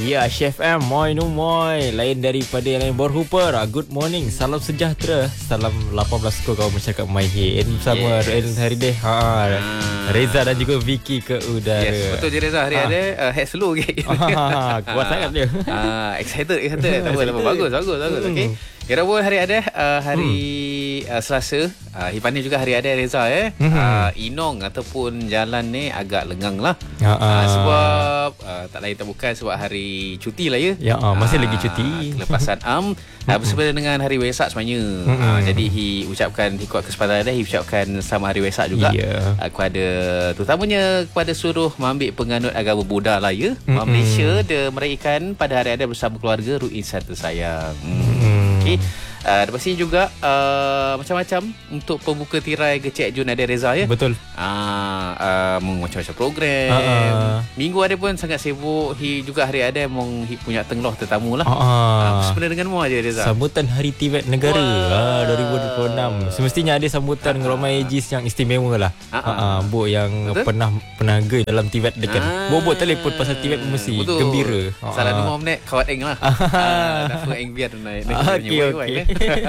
Ya, Chef M, moi nu moi. Lain daripada yang lain berhuper. Good morning, salam sejahtera. Salam 18 kawan masyarakat My Head bersama Ellen Harideh. Reza dan juga Vicky ke udara. Yes, betul je Reza. Hari ada head slow ke. Kuat sangat dia. Excited. Tak apa. Bagus. Okey. Kira pun hari ada hari Selasa. Hipani juga hari ada Reza Inong ataupun jalan ni agak lengang lah. Sebab tak lain tak bukan sebab hari cuti lah ya. Masih lagi cuti. Kelepasan bersebelahan dengan hari Wesak sebenarnya. Jadi ucapkan kuat kesempatan dia, ucapkan selamat hari Wesak juga kepada terutamanya kepada seluruh mambik penganut agama Buddha lah ya. Malaysia dia meraihkan pada hari ada bersama keluarga Ru'in Satu Sayang. Okey. Lepas ni juga macam-macam untuk pembuka tirai Gecek Jun ada Reza ya. Betul. Macam-macam program. Minggu ada pun sangat sibuk. Juga hari ada punya tengloh tetamu lah. Sebenarnya dengan mu aja Reza. Sambutan Hari Tibet Negara 2026. Semestinya ada sambutan Ngeromai Ejis yang istimewa lah. Bok yang pernah gay dalam Tibet dekat. Bobot telefon pasal Tibet mesti gembira. Salah 5 minit kawat eng lah. Dapat eng biar naik. Okey.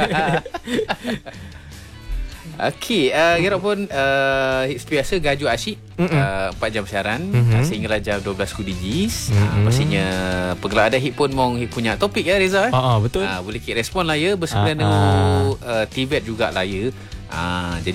Okey, kira pun seperti biasa Gaju Asyik 4 jam siaran sehingga jam 12 Kudijis. Pastinya penggelar ada hit pun punya topik ya Reza. Betul. Boleh klik respon lah ya bersebelahan dengan Tibet jugalah ya. Jadi